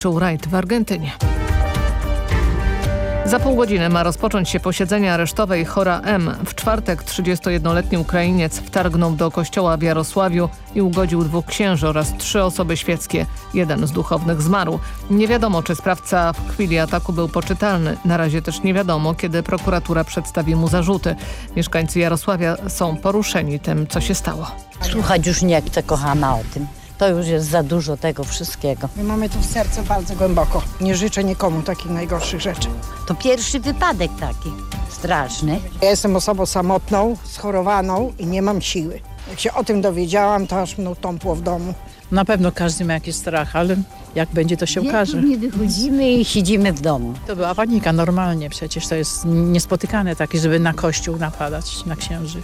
rajd w Argentynie. Za pół godziny ma rozpocząć się posiedzenie aresztowe Chora M. W czwartek 31-letni Ukrainiec wtargnął do kościoła w Jarosławiu i ugodził 2 księży oraz 3 osoby świeckie. Jeden z duchownych zmarł. Nie wiadomo, czy sprawca w chwili ataku był poczytalny. Na razie też nie wiadomo, kiedy prokuratura przedstawi mu zarzuty. Mieszkańcy Jarosławia są poruszeni tym, co się stało. Słuchać już nie chcę, kochana, o tym. To już jest za dużo tego wszystkiego. My mamy to w sercu bardzo głęboko. Nie życzę nikomu takich najgorszych rzeczy. To pierwszy wypadek taki straszny. Ja jestem osobą samotną, schorowaną i nie mam siły. Jak się o tym dowiedziałam, to aż mną tąpło w domu. Na pewno każdy ma jakiś strach, ale jak będzie, to się okaże. Nie wychodzimy i siedzimy w domu. To była panika normalnie, przecież to jest niespotykane takie, żeby na kościół napadać, na księży.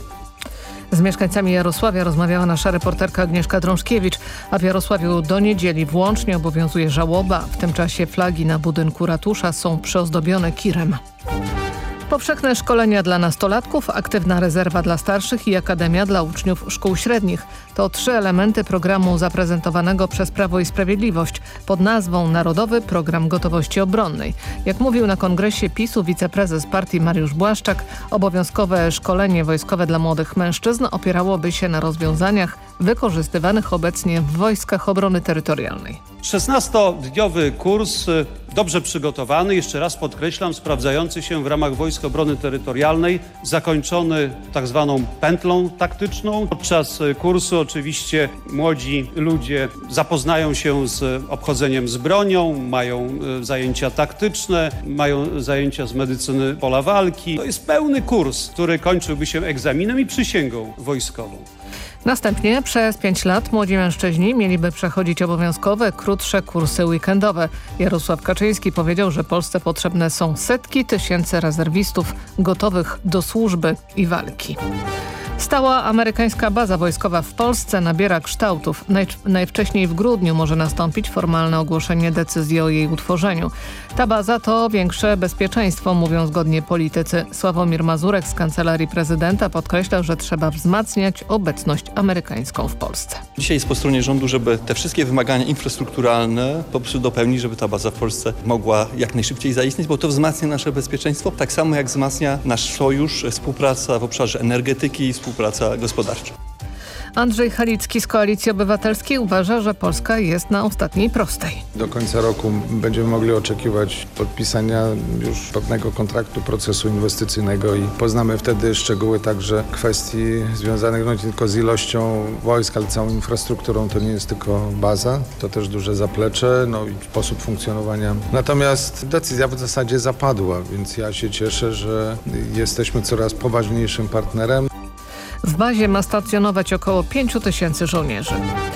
Z mieszkańcami Jarosławia rozmawiała nasza reporterka Agnieszka Drążkiewicz, a w Jarosławiu do niedzieli włącznie obowiązuje żałoba. W tym czasie flagi na budynku ratusza są przyozdobione kirem. Powszechne szkolenia dla nastolatków, aktywna rezerwa dla starszych i akademia dla uczniów szkół średnich. To 3 elementy programu zaprezentowanego przez Prawo i Sprawiedliwość pod nazwą Narodowy Program Gotowości Obronnej. Jak mówił na kongresie PiS-u wiceprezes partii Mariusz Błaszczak, obowiązkowe szkolenie wojskowe dla młodych mężczyzn opierałoby się na rozwiązaniach wykorzystywanych obecnie w Wojskach Obrony Terytorialnej. 16-dniowy kurs, dobrze przygotowany, jeszcze raz podkreślam, sprawdzający się w ramach Wojsk Obrony Terytorialnej, zakończony tak zwaną pętlą taktyczną. Podczas kursu oczywiście młodzi ludzie zapoznają się z obchodzeniem z bronią, mają zajęcia taktyczne, mają zajęcia z medycyny pola walki. To jest pełny kurs, który kończyłby się egzaminem i przysięgą wojskową. Następnie przez 5 lat młodzi mężczyźni mieliby przechodzić obowiązkowe, krótsze kursy weekendowe. Jarosław Kaczyński powiedział, że Polsce potrzebne są setki tysięcy rezerwistów gotowych do służby i walki. Stała amerykańska baza wojskowa w Polsce nabiera kształtów. Najwcześniej w grudniu może nastąpić formalne ogłoszenie decyzji o jej utworzeniu. Ta baza to większe bezpieczeństwo, mówią zgodnie politycy. Sławomir Mazurek z Kancelarii Prezydenta podkreślał, że trzeba wzmacniać obecność amerykańską w Polsce. Dzisiaj jest po stronie rządu, żeby te wszystkie wymagania infrastrukturalne po prostu dopełnić, żeby ta baza w Polsce mogła jak najszybciej zaistnieć, bo to wzmacnia nasze bezpieczeństwo, tak samo jak wzmacnia nasz sojusz, współpraca w obszarze energetyki, współpraca gospodarcza. Andrzej Halicki z Koalicji Obywatelskiej uważa, że Polska jest na ostatniej prostej. Do końca roku będziemy mogli oczekiwać podpisania już pewnego kontraktu procesu inwestycyjnego i poznamy wtedy szczegóły także kwestii związanych nie tylko z ilością wojsk, ale całą infrastrukturą. To nie jest tylko baza, to też duże zaplecze, i sposób funkcjonowania. Natomiast decyzja w zasadzie zapadła, więc ja się cieszę, że jesteśmy coraz poważniejszym partnerem. W bazie ma stacjonować około 5 000 żołnierzy.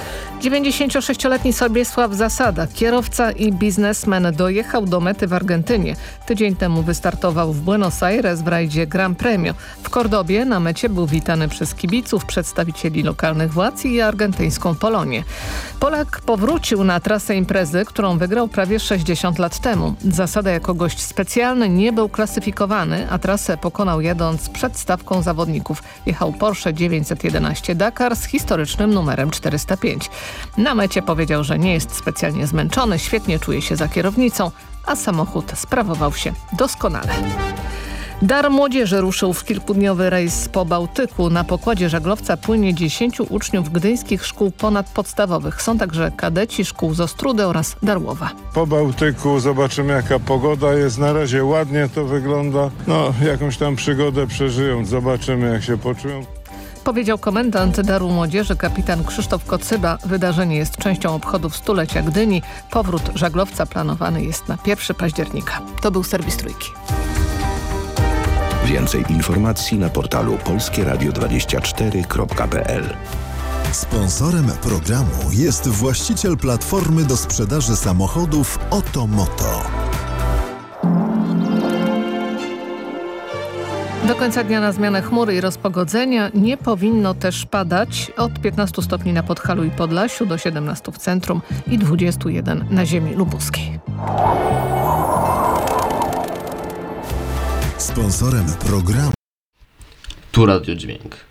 96-letni Sobiesław Zasada, kierowca i biznesmen, dojechał do mety w Argentynie. Tydzień temu wystartował w Buenos Aires w rajdzie Gran Premio. W Kordobie na mecie był witany przez kibiców, przedstawicieli lokalnych władz i argentyńską Polonię. Polak powrócił na trasę imprezy, którą wygrał prawie 60 lat temu. Zasada jako gość specjalny nie był klasyfikowany, a trasę pokonał jadąc przed stawką zawodników. Jechał Porsche 911 Dakar z historycznym numerem 405. Na mecie powiedział, że nie jest specjalnie zmęczony, świetnie czuje się za kierownicą, a samochód sprawował się doskonale. Dar Młodzieży ruszył w kilkudniowy rejs po Bałtyku. Na pokładzie żaglowca płynie 10 uczniów gdyńskich szkół ponadpodstawowych. Są także kadeci szkół z Ostródy oraz Darłowa. Po Bałtyku zobaczymy, jaka pogoda jest. Na razie ładnie to wygląda. Jakąś tam przygodę przeżyją. Zobaczymy, jak się poczują. Powiedział komendant Daru Młodzieży kapitan Krzysztof Kocyba. Wydarzenie jest częścią obchodów stulecia Gdyni. Powrót żaglowca planowany jest na 1 października. To był serwis Trójki. Więcej informacji na portalu polskieradio24.pl. Sponsorem programu jest właściciel platformy do sprzedaży samochodów Otomoto. Do końca dnia na zmianę chmury i rozpogodzenia. Nie powinno też padać. Od 15 stopni na Podhalu i Podlasiu do 17 w centrum i 21 na ziemi lubuskiej. Sponsorem programu Tu Radio Dźwięk.